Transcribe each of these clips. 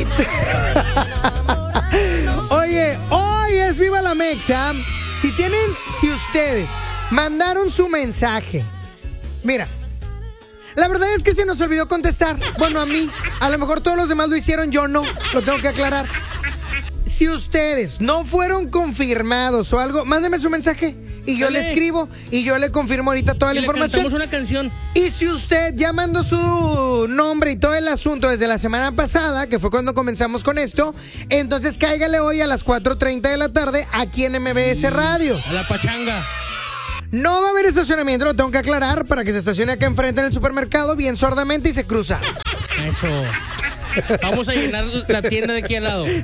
Oye, hoy es Viva la Mexa. Si ustedes mandaron su mensaje, mira, la verdad es que se nos olvidó contestar. Bueno, a mí, a lo mejor todos los demás lo hicieron, yo no, lo tengo que aclarar. Si ustedes no fueron confirmados o algo, mándenme su mensaje y yo le escribo y yo le confirmo ahorita toda la información. Le cantamos una canción. Y si usted ya mandó su nombre y todo el asunto desde la semana pasada, que fue cuando comenzamos con esto, entonces cáigale hoy a las 4:30 de la tarde aquí en MBS Radio. A la pachanga. No va a haber estacionamiento, lo tengo que aclarar, para que se estacione acá enfrente en el supermercado bien sordamente y se cruza. Eso. Vamos a llenar la tienda de aquí al lado.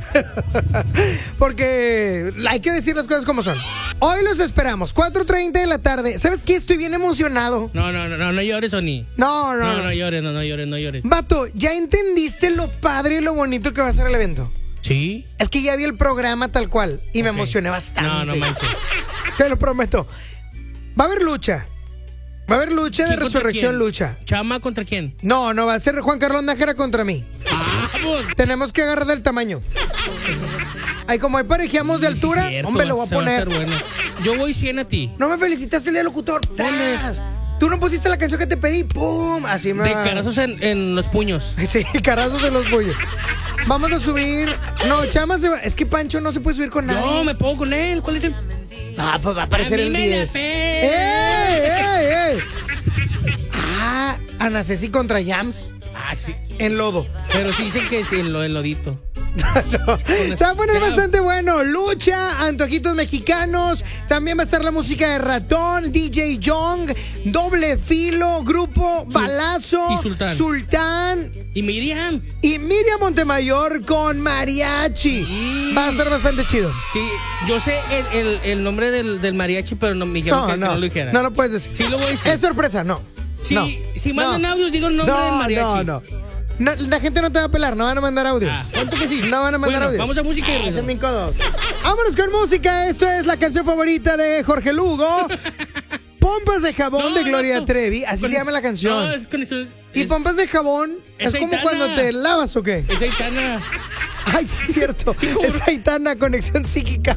Porque hay que decir las cosas como son. Hoy los esperamos, 4:30 de la tarde. ¿Sabes qué? Estoy bien emocionado. No llores, Oni. No llores. Vato, ¿ya entendiste lo padre y lo bonito que va a ser el evento? ¿Sí? Es que ya vi el programa tal cual y me emocioné bastante. No manches. Te lo prometo. Va a haber lucha. Va a haber lucha de resurrección, lucha. ¿Chama contra quién? No, va a ser Juan Carlos Nájera contra mí. ¡Vamos! Tenemos que agarrar del tamaño. Ay, como ahí parejeamos de altura, sí, cierto, hombre, lo voy a poner. Bueno. Yo voy 100 a ti. No me felicitaste el día del locutor. ¡Tras! Tú no pusiste la canción que te pedí. ¡Pum! Así me... De carazos en los puños. Sí, carazos en los puños. Vamos a subir. No, Chama se va. Es que Pancho no se puede subir con nadie. No, me pongo con él. ¿Cuál es el...? Pues va a aparecer el 10. ¡Ey! Ah, Ana Ceci contra Yams. Ah, sí. En lodo. Pero sí dicen que es en lodito. No. Se va a poner bastante bueno. Lucha, antojitos mexicanos. También va a estar la música de Ratón, DJ Young, Doble Filo, Grupo Balazo y Sultán. Y Miriam Montemayor con mariachi. Sí. Va a estar bastante chido. Sí, yo sé el nombre del mariachi, pero no me dijeron que no lo dijera. No lo puedes decir. Sí lo voy a decir. Es sorpresa, no. Sí, no. Si mandan audios, digo el nombre del mariachi. No, la gente no te va a pelar, no van a mandar audios. ¿Cuánto que sí? No van a mandar audios. Vamos a música y regreso. Vámonos con música. Esto es la canción favorita de Jorge Lugo. Pompas de jabón de Gloria Trevi. Así se llama la canción. No, es con eso. Y pompas de jabón es como cuando te lavas o qué. Es Aitana. Ay, sí es cierto. Es Aitana, conexión psíquica.